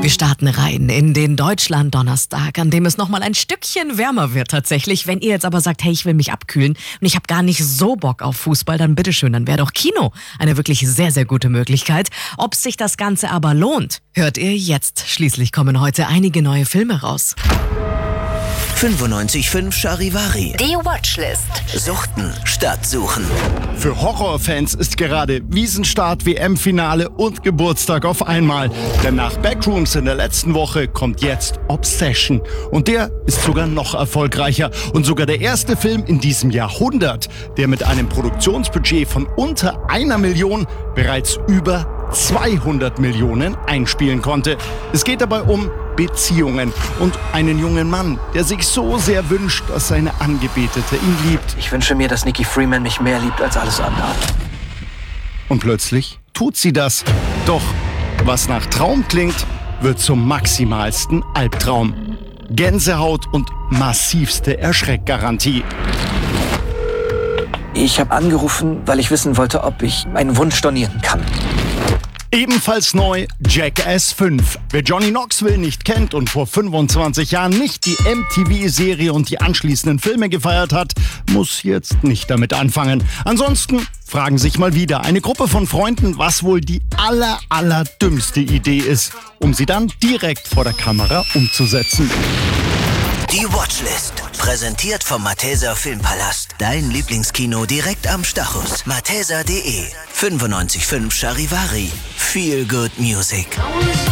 Wir starten rein in den Deutschland-Donnerstag, an dem es nochmal ein Stückchen wärmer wird tatsächlich. Wenn ihr jetzt aber sagt, hey, ich will mich abkühlen und ich habe gar nicht so Bock auf Fußball, dann bitteschön, dann wäre doch Kino eine wirklich sehr, sehr gute Möglichkeit. Ob sich das Ganze aber lohnt, hört ihr jetzt. Schließlich kommen heute einige neue Filme raus. 95.5 Charivari. Die Watchlist. Suchten statt Suchen. Für Horrorfans ist gerade Wiesenstart, WM-Finale und Geburtstag auf einmal. Denn nach Backrooms in der letzten Woche kommt jetzt Obsession. Und der ist sogar noch erfolgreicher. Und sogar der erste Film in diesem Jahrhundert, der mit einem Produktionsbudget von unter 1 Million bereits über 200 Millionen einspielen konnte. Es geht dabei um Beziehungen und einen jungen Mann, der sich so sehr wünscht, dass seine Angebetete ihn liebt. Ich wünsche mir, dass Nikki Freeman mich mehr liebt als alles andere. Und plötzlich tut sie das. Doch was nach Traum klingt, wird zum maximalsten Albtraum. Gänsehaut und massivste Erschreckgarantie. Ich habe angerufen, weil ich wissen wollte, ob ich meinen Wunsch stornieren kann. Ebenfalls neu Jackass 5. Wer Johnny Knoxville nicht kennt und vor 25 Jahren nicht die MTV-Serie und die anschließenden Filme gefeiert hat, muss jetzt nicht damit anfangen. Ansonsten fragen sich mal wieder eine Gruppe von Freunden, was wohl die allerdümmste Idee ist, um sie dann direkt vor der Kamera umzusetzen. Die Watchlist. Präsentiert vom Malteser Filmpalast. Dein Lieblingskino direkt am Stachus. malteser.de 95.5 Charivari. Feel good music.